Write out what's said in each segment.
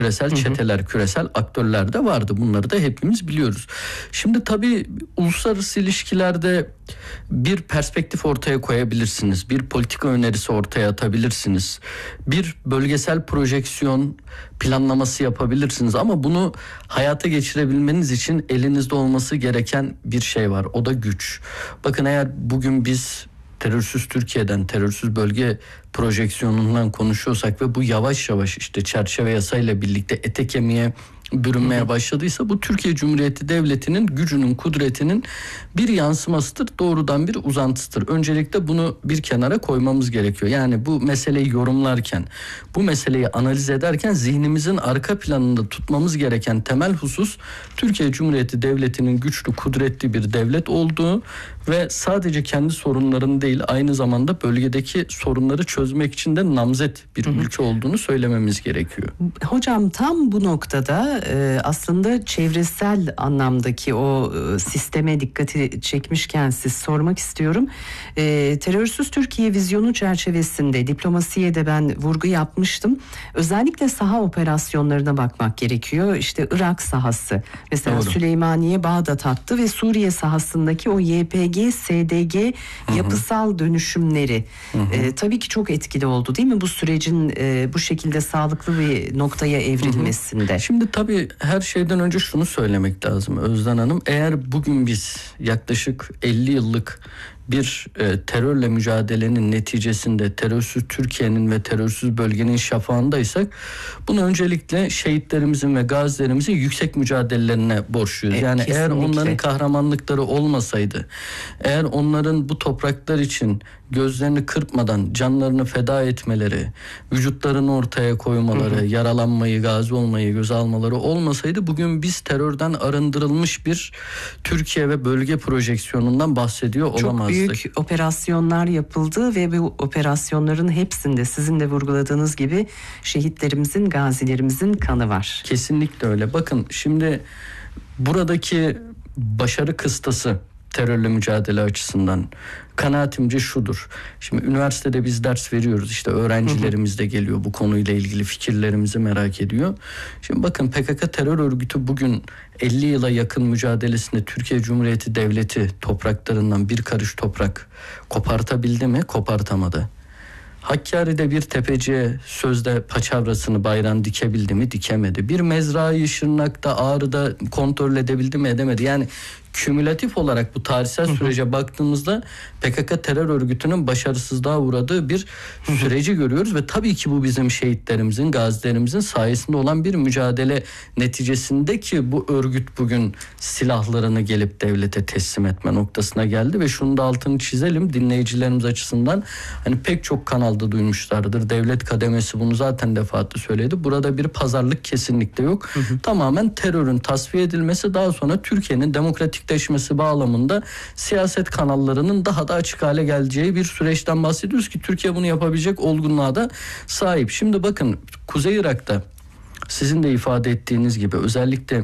küresel çeteler, küresel aktörler de vardı. Bunları da hepimiz biliyoruz. Şimdi tabii uluslararası ilişkilerde bir perspektif ortaya koyabilirsiniz. Bir politika önerisi ortaya atabilirsiniz. Bir bölgesel projeksiyon planlaması yapabilirsiniz. Ama bunu hayata geçirebilmeniz için elinizde olması gereken bir şey var. O da güç. Bakın, eğer bugün biz terörsüz Türkiye'den, terörsüz bölge projeksiyonundan konuşuyorsak ve bu yavaş yavaş işte çerçeve yasayla birlikte ete kemiğe bürünmeye başladıysa, bu Türkiye Cumhuriyeti Devleti'nin gücünün, kudretinin bir yansımasıdır, doğrudan bir uzantısıdır. Öncelikle bunu bir kenara koymamız gerekiyor. Yani bu meseleyi yorumlarken, bu meseleyi analiz ederken zihnimizin arka planında tutmamız gereken temel husus, Türkiye Cumhuriyeti Devleti'nin güçlü, kudretli bir devlet olduğu ve sadece kendi sorunlarını değil, aynı zamanda bölgedeki sorunları çözmek için de namzet bir ülke olduğunu söylememiz gerekiyor. Hocam, tam bu noktada aslında çevresel anlamdaki o sisteme dikkati çekmişken siz sormak istiyorum. Terörsüz Türkiye vizyonu çerçevesinde diplomasiye de ben vurgu yapmıştım. Özellikle saha operasyonlarına bakmak gerekiyor. İşte Irak sahası mesela, doğru, Süleymaniye, Bağdat hattı ve Suriye sahasındaki o YPG, SDG yapısal dönüşümleri tabii ki çok etkili oldu, değil mi bu sürecin bu şekilde sağlıklı bir noktaya evrilmesinde? Şimdi tabii her şeyden önce şunu söylemek lazım Özden Hanım. Eğer bugün biz yaklaşık 50 yıllık bir terörle mücadelenin neticesinde terörsüz Türkiye'nin ve terörsüz bölgenin şafağındaysak, bunu öncelikle şehitlerimizin ve gazilerimizin yüksek mücadelelerine borçluyuz. Yani kesinlikle. Eğer onların kahramanlıkları olmasaydı, eğer onların bu topraklar için gözlerini kırpmadan canlarını feda etmeleri, vücutlarını ortaya koymaları, yaralanmayı, gazi olmayı göze almaları olmasaydı, bugün biz terörden arındırılmış bir Türkiye ve bölge projeksiyonundan bahsediyor olamazdık. Çok büyük operasyonlar yapıldı ve bu operasyonların hepsinde sizin de vurguladığınız gibi şehitlerimizin, gazilerimizin kanı var. Kesinlikle öyle. Bakın, şimdi buradaki başarı kıstası terörle mücadele açısından kanaatimce şudur. Şimdi üniversitede biz ders veriyoruz. İşte öğrencilerimiz de geliyor, bu konuyla ilgili fikirlerimizi merak ediyor. Şimdi bakın, PKK terör örgütü bugün 50 yıla yakın mücadelesinde Türkiye Cumhuriyeti Devleti topraklarından bir karış toprak kopartabildi mi? Kopartamadı. Hakkari'de bir tepeciye sözde paçavrasını, bayrağını dikebildi mi? Dikemedi. Bir mezrayı Şırnak'ta, Ağrı'da kontrol edebildi mi? Edemedi. Yani kümülatif olarak bu tarihsel sürece baktığımızda PKK terör örgütünün başarısızlığa uğradığı bir süreci görüyoruz ve tabii ki bu bizim şehitlerimizin, gazilerimizin sayesinde olan bir mücadele neticesinde ki bu örgüt bugün silahlarını gelip devlete teslim etme noktasına geldi ve şunu da altını çizelim dinleyicilerimiz açısından, hani pek çok kanalda duymuşlardır. Devlet kademesi bunu zaten defaatli söyledi. Burada bir pazarlık kesinlikle yok. Tamamen terörün tasfiye edilmesi, daha sonra Türkiye'nin demokratikleşmesi bağlamında siyaset kanallarının daha da açık hale geleceği bir süreçten bahsediyoruz ki Türkiye bunu yapabilecek olgunluğa da sahip. Şimdi bakın, Kuzey Irak'ta sizin de ifade ettiğiniz gibi özellikle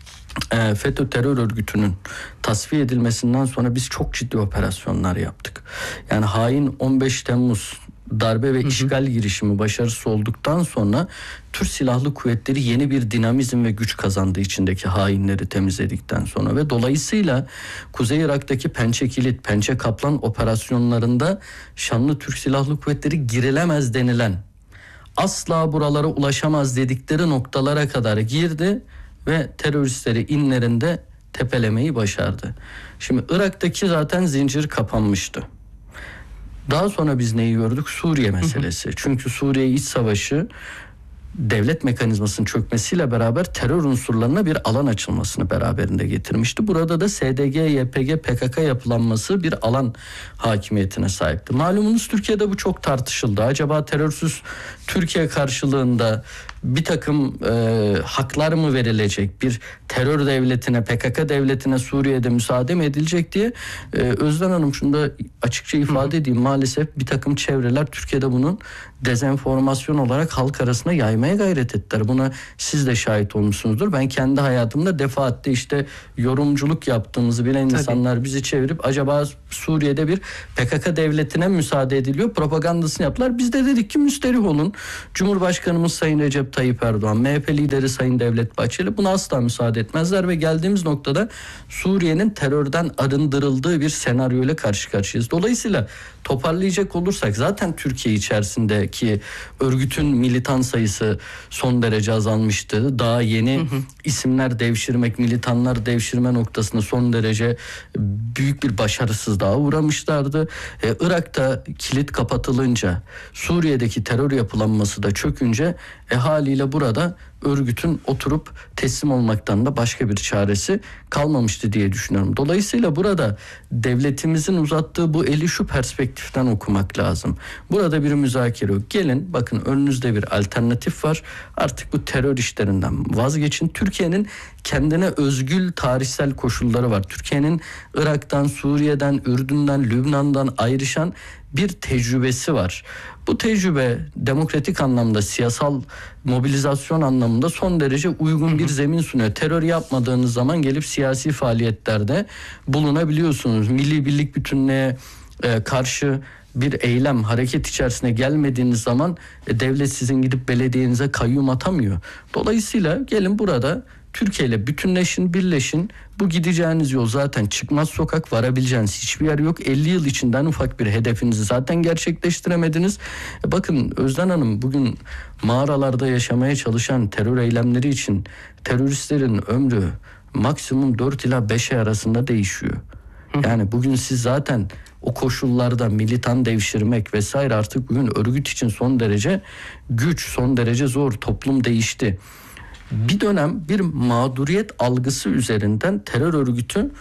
FETÖ terör örgütünün tasfiye edilmesinden sonra biz çok ciddi operasyonlar yaptık. Yani hain 15 Temmuz darbe ve işgal girişimi başarısız olduktan sonra Türk Silahlı Kuvvetleri yeni bir dinamizm ve güç kazandı içindeki hainleri temizledikten sonra ve dolayısıyla Kuzey Irak'taki Pençe Kilit, Pençe Kaplan operasyonlarında şanlı Türk Silahlı Kuvvetleri girilemez denilen, asla buralara ulaşamaz dedikleri noktalara kadar girdi ve teröristleri inlerinde tepelemeyi başardı. Şimdi Irak'taki zaten zincir kapanmıştı. Daha sonra biz neyi gördük? Suriye meselesi. Çünkü Suriye iç savaşı devlet mekanizmasının çökmesiyle beraber terör unsurlarına bir alan açılmasını beraberinde getirmişti. Burada da SDG, YPG, PKK yapılanması bir alan hakimiyetine sahipti. Malumunuz Türkiye'de bu çok tartışıldı. Acaba terörsüz Türkiye karşılığında bir takım haklar mı verilecek? Bir terör devletine, PKK devletine Suriye'de müsaade mi edilecek diye Özden Hanım şunu da açıkça ifade edeyim. Maalesef bir takım çevreler Türkiye'de bunun dezenformasyon olarak halk arasında yaymaya gayret ettiler. Buna siz de şahit olmuşsunuzdur. Ben kendi hayatımda defaatle işte yorumculuk yaptığımızı bilen insanlar bizi çevirip acaba Suriye'de bir PKK devletine müsaade ediliyor propagandasını yaptılar. Biz de dedik ki müsterih olun. Cumhurbaşkanımız Sayın Recep Tayyip Erdoğan, MHP lideri Sayın Devlet Bahçeli buna asla müsaade etmezler ve geldiğimiz noktada Suriye'nin terörden arındırıldığı bir senaryo ile karşı karşıyayız. Dolayısıyla toparlayacak olursak zaten Türkiye içerisindeki örgütün militan sayısı son derece azalmıştı. Daha yeni isimler devşirmek, militanlar devşirme noktasında son derece büyük bir başarısızlığa uğramışlardı. Irak'ta kilit kapatılınca, Suriye'deki terör yapılanması da çökünce haliyle burada örgütün oturup teslim olmaktan da başka bir çaresi kalmamıştı diye düşünüyorum. Dolayısıyla burada devletimizin uzattığı bu eli şu perspektiften okumak lazım. Burada bir müzakere yok. Gelin bakın önünüzde bir alternatif var. Artık bu terör işlerinden vazgeçin. Türkiye'nin kendine özgül tarihsel koşulları var. Türkiye'nin Irak'tan, Suriye'den, Ürdün'den, Lübnan'dan ayrışan bir tecrübesi var. Bu tecrübe demokratik anlamda, siyasal mobilizasyon anlamında son derece uygun bir zemin sunuyor. Terör yapmadığınız zaman gelip siyasi faaliyetlerde bulunabiliyorsunuz. Milli birlik bütünlüğe karşı bir eylem, hareket içerisine gelmediğiniz zaman devlet sizin gidip belediyenize kayyum atamıyor. Dolayısıyla gelin burada Türkiye ile bütünleşin, birleşin. Bu gideceğiniz yol zaten çıkmaz sokak, varabileceğiniz hiçbir yer yok. 50 yıl içinden ufak bir hedefinizi zaten gerçekleştiremediniz. Bakın Özden Hanım, bugün mağaralarda yaşamaya çalışan terör eylemleri için teröristlerin ömrü maksimum 4 ila 5 ay arasında değişiyor. Yani bugün siz zaten o koşullarda militan devşirmek vesaire artık bugün örgüt için son derece güç, son derece zor. Toplum değişti. Bir dönem bir mağduriyet algısı üzerinden terör örgütü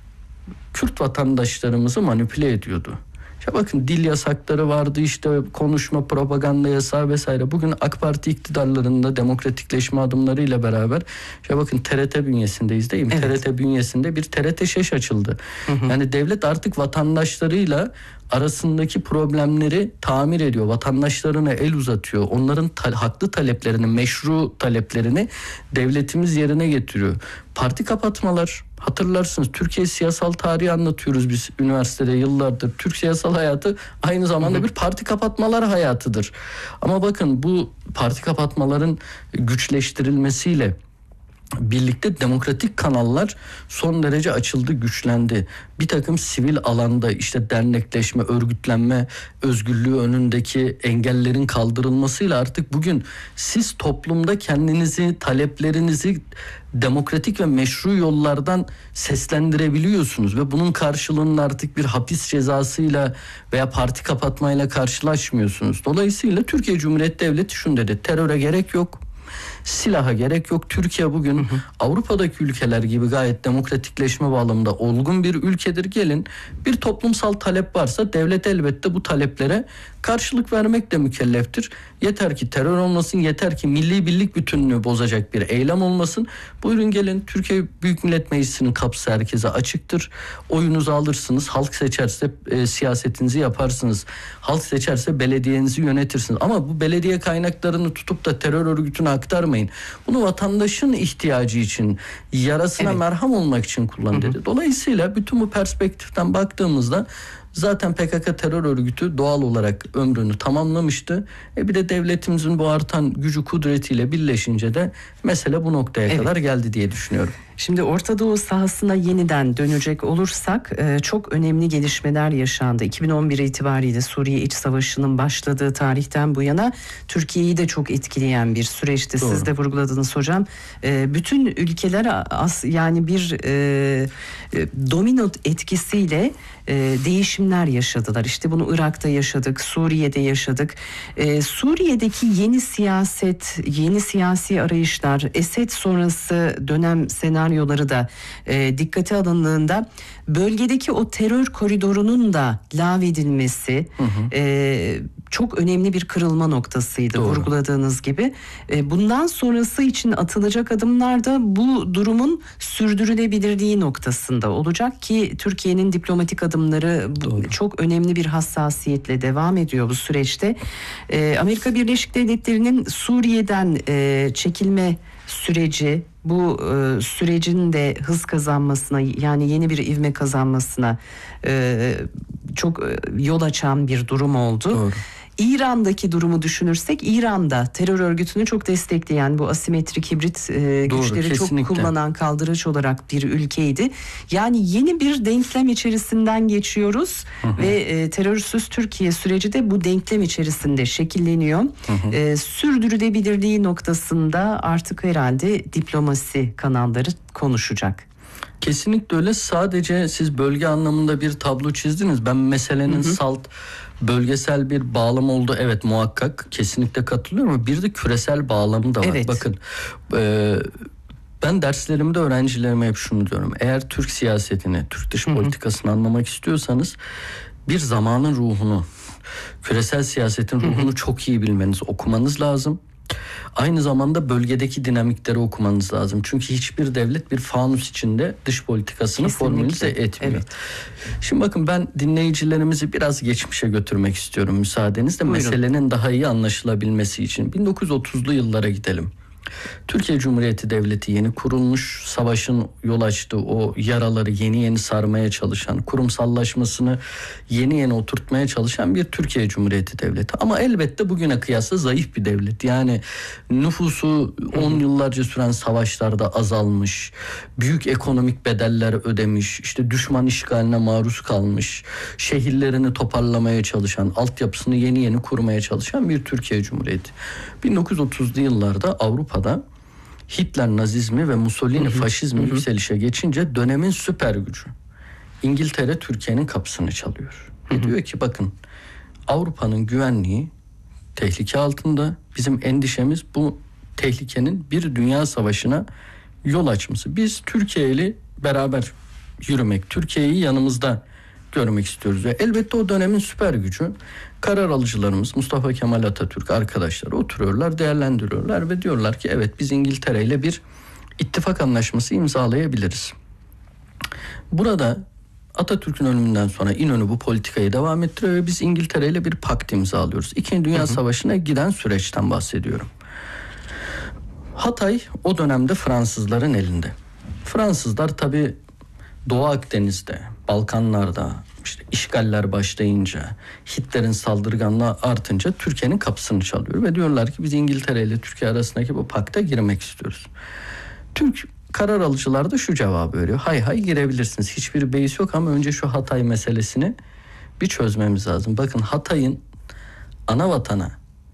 Kürt vatandaşlarımızı manipüle ediyordu. Ya bakın dil yasakları vardı, işte konuşma, propaganda yasağı vesaire. Bugün AK Parti iktidarlarında demokratikleşme adımlarıyla beraber ya bakın TRT bünyesindeyiz değil mi? Evet. TRT bünyesinde bir TRT Şeş açıldı. Yani devlet artık vatandaşlarıyla arasındaki problemleri tamir ediyor. Vatandaşlarına el uzatıyor. Onların haklı taleplerini, meşru taleplerini devletimiz yerine getiriyor. Parti kapatmalar, hatırlarsınız Türkiye siyasal tarihi anlatıyoruz biz üniversitede yıllardır. Türk siyasal hayatı aynı zamanda bir parti kapatmalar hayatıdır. Ama bakın bu parti kapatmaların güçleştirilmesiyle birlikte demokratik kanallar son derece açıldı, güçlendi. Bir takım sivil alanda işte dernekleşme, örgütlenme, özgürlüğü önündeki engellerin kaldırılmasıyla artık bugün siz toplumda kendinizi, taleplerinizi demokratik ve meşru yollardan seslendirebiliyorsunuz ve bunun karşılığında artık bir hapis cezasıyla veya parti kapatmayla karşılaşmıyorsunuz. Dolayısıyla Türkiye Cumhuriyeti Devleti şunu dedi: teröre gerek yok. Silaha gerek yok. Türkiye bugün Avrupa'daki ülkeler gibi gayet demokratikleşme bağlamında olgun bir ülkedir. Gelin, bir toplumsal talep varsa devlet elbette bu taleplere karşılık vermekle mükelleftir. Yeter ki terör olmasın, yeter ki milli birlik bütünlüğü bozacak bir eylem olmasın. Buyurun gelin, Türkiye Büyük Millet Meclisi'nin kapısı herkese açıktır. Oyunuzu alırsınız. Halk seçerse siyasetinizi yaparsınız. Halk seçerse belediyenizi yönetirsiniz. Ama bu belediye kaynaklarını tutup da terör örgütüne aktarmayın. Bunu vatandaşın ihtiyacı için, yarasına merham olmak için kullan dedi. Dolayısıyla bütün bu perspektiften baktığımızda zaten PKK terör örgütü doğal olarak ömrünü tamamlamıştı. Bir de devletimizin bu artan gücü kudretiyle birleşince de mesele bu noktaya kadar geldi diye düşünüyorum. Şimdi Orta Doğu sahasına yeniden dönecek olursak çok önemli gelişmeler yaşandı. 2011 itibariyle Suriye İç Savaşı'nın başladığı tarihten bu yana Türkiye'yi de çok etkileyen bir süreçti. Doğru. Siz de vurguladınız hocam. Bütün ülkeler yani bir domino etkisiyle değişimler yaşadılar. İşte bunu Irak'ta yaşadık, Suriye'de yaşadık. Suriye'deki yeni siyaset, yeni siyasi arayışlar, Esed sonrası dönem senaryoları da dikkate alındığında bölgedeki o terör koridorunun da lağvedilmesi, çok önemli bir kırılma noktasıydı. Doğru. Vurguladığınız gibi. Bundan sonrası için atılacak adımlar da bu durumun sürdürülebilirliği noktasında olacak ki Türkiye'nin diplomatik adımları çok önemli bir hassasiyetle devam ediyor bu süreçte. Amerika Birleşik Devletleri'nin Suriye'den çekilme süreci, bu sürecin de hız kazanmasına, yani yeni bir ivme kazanmasına çok yol açan bir durum oldu. Doğru. İran'daki durumu düşünürsek, İran'da terör örgütünü çok destekleyen, bu asimetrik hibrit güçleri kesinlikle çok kullanan, kaldıraç olarak bir ülkeydi. Yani yeni bir denklem içerisinden geçiyoruz ve terörsüz Türkiye süreci de bu denklem içerisinde şekilleniyor. Sürdürülebilirliği noktasında artık herhalde diplomasi kanalları konuşacak. Kesinlikle öyle. Sadece siz bölge anlamında bir tablo çizdiniz. Ben meselenin salt bölgesel bir bağlam oldu. Evet, muhakkak, kesinlikle katılıyorum ama bir de küresel bağlamı da var. Evet. Bakın, ben derslerimde öğrencilerime hep şunu diyorum. Eğer Türk siyasetini, Türk dış politikasını anlamak istiyorsanız bir zamanın ruhunu, küresel siyasetin ruhunu çok iyi bilmeniz, okumanız lazım. Aynı zamanda bölgedeki dinamikleri okumanız lazım. Çünkü hiçbir devlet bir fanus içinde dış politikasını formülize etmiyor. Evet. Şimdi bakın, ben dinleyicilerimizi biraz geçmişe götürmek istiyorum müsaadenizle. Buyurun. Meselenin daha iyi anlaşılabilmesi için 1930'lu yıllara gidelim. Türkiye Cumhuriyeti Devleti yeni kurulmuş, savaşın yol açtığı o yaraları yeni sarmaya çalışan, kurumsallaşmasını yeni oturtmaya çalışan bir Türkiye Cumhuriyeti Devleti. Ama elbette bugüne kıyasla zayıf bir devlet. Yani nüfusu 10 yıllarca süren savaşlarda azalmış, büyük ekonomik bedeller ödemiş, işte düşman işgaline maruz kalmış, şehirlerini toparlamaya çalışan, altyapısını yeni kurmaya çalışan bir Türkiye Cumhuriyeti. 1930'lu yıllarda Avrupa'da Hitler nazizmi ve Mussolini faşizmi yükselişe geçince dönemin süper gücü İngiltere Türkiye'nin kapısını çalıyor. Ve diyor ki bakın, Avrupa'nın güvenliği tehlike altında. Bizim endişemiz bu tehlikenin bir dünya savaşına yol açması. Biz Türkiye ile beraber yürümek, Türkiye'yi yanımızda görmek istiyoruz. Ve elbette o dönemin süper gücü karar alıcılarımız, Mustafa Kemal Atatürk arkadaşlar oturuyorlar, değerlendiriyorlar ve diyorlar ki evet, biz İngiltere ile bir ittifak anlaşması imzalayabiliriz. Burada Atatürk'ün ölümünden sonra İnönü bu politikayı devam ettiriyor ve biz İngiltere ile bir pakt imzalıyoruz. İkinci Dünya Savaşı'na giden süreçten bahsediyorum. Hatay o dönemde Fransızların elinde. Fransızlar tabii Doğu Akdeniz'de, Balkanlar'da işte işgaller başlayınca, Hitler'in saldırganlığı artınca Türkiye'nin kapısını çalıyor ve diyorlar ki biz İngiltere ile Türkiye arasındaki bu pakta girmek istiyoruz. Türk karar alıcılar da şu cevabı veriyor: hay girebilirsiniz, hiçbir beis yok ama önce şu Hatay meselesini bir çözmemiz lazım. Bakın, Hatay'ın ana vatana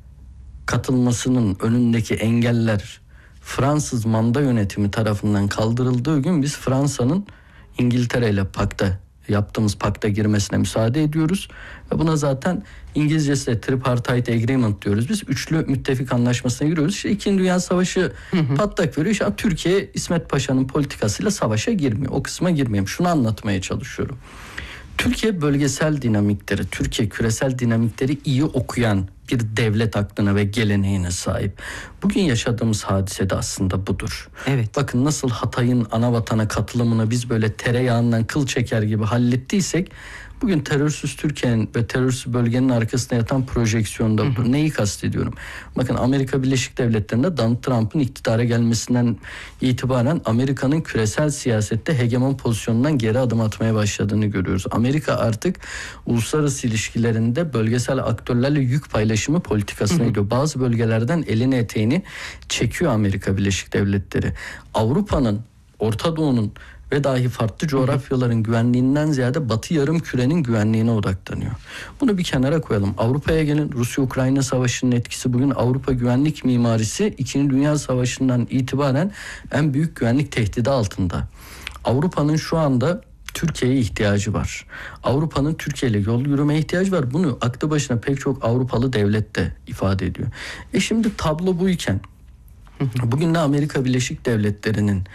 katılmasının önündeki engeller Fransız manda yönetimi tarafından kaldırıldığı gün biz Fransa'nın İngiltere ile yaptığımız pakta girmesine müsaade ediyoruz. Ve buna zaten İngilizcesi de Tripartite Agreement diyoruz. Biz üçlü müttefik anlaşmasına giriyoruz. İşte İkinci Dünya Savaşı patlak veriyor. İşte Türkiye İsmet Paşa'nın politikasıyla savaşa girmiyor. O kısma girmiyorum. Şunu anlatmaya çalışıyorum. Türkiye bölgesel dinamikleri, Türkiye küresel dinamikleri iyi okuyan bir devlet aklına ve geleneğine sahip. Bugün yaşadığımız hadise de aslında budur. Evet. Bakın, nasıl Hatay'ın ana vatana katılımını biz böyle tereyağından kıl çeker gibi hallettiysek, bugün terörsüz Türkiye'nin ve terörsüz bölgenin arkasında yatan projeksiyonda budur. Neyi kastediyorum? Bakın, Amerika Birleşik Devletleri'nde Donald Trump'ın iktidara gelmesinden itibaren Amerika'nın küresel siyasette hegemon pozisyonundan geri adım atmaya başladığını görüyoruz. Amerika artık uluslararası ilişkilerinde bölgesel aktörlerle yük paylaşımı politikasına gidiyor. Bazı bölgelerden elini eteğini çekiyor Amerika Birleşik Devletleri. Avrupa'nın, Orta Doğu'nun ve dahi farklı coğrafyaların güvenliğinden ziyade Batı Yarımküre'nin güvenliğine odaklanıyor. Bunu bir kenara koyalım. Avrupa'ya gelin. Rusya-Ukrayna Savaşı'nın etkisi bugün Avrupa güvenlik mimarisi 2. Dünya Savaşı'ndan itibaren en büyük güvenlik tehdidi altında. Avrupa'nın şu anda Türkiye'ye ihtiyacı var. Avrupa'nın Türkiye ile yol yürümeye ihtiyacı var. Bunu aklı başına pek çok Avrupalı devlet de ifade ediyor. Şimdi tablo buyken bugün de Amerika Birleşik Devletleri'nin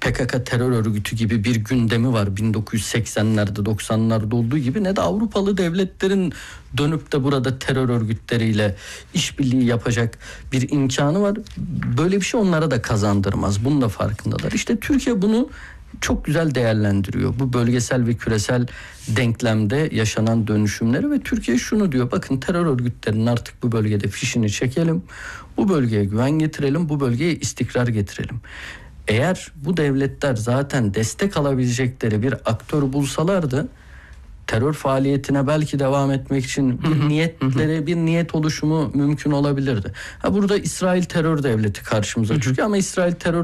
PKK terör örgütü gibi bir gündemi var 1980'lerde 90'larda olduğu gibi, ne de Avrupalı devletlerin dönüp de burada terör örgütleriyle işbirliği yapacak bir imkanı var. Böyle bir şey onlara da kazandırmaz. Bunun da farkındalar. İşte Türkiye bunu çok güzel değerlendiriyor. Bu bölgesel ve küresel denklemde yaşanan dönüşümleri ve Türkiye şunu diyor: bakın, terör örgütlerinin artık bu bölgede fişini çekelim. Bu bölgeye güven getirelim. Bu bölgeye istikrar getirelim. Eğer bu devletler zaten destek alabilecekleri bir aktör bulsalardı, terör faaliyetine belki devam etmek için bir niyet oluşumu mümkün olabilirdi. Burada İsrail terör devleti karşımıza çıkıyor ama İsrail terör